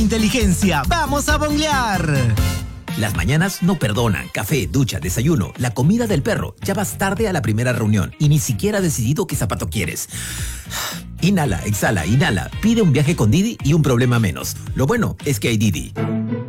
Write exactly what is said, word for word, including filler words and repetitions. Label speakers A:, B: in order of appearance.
A: Inteligencia, vamos a bonglear.
B: Las mañanas no perdonan. Café, ducha, desayuno, la comida del perro. Ya vas tarde a la primera reunión y ni siquiera has decidido qué zapato quieres. Inhala, exhala, inhala. Pide un viaje con Didi y un problema menos. Lo bueno es que hay Didi.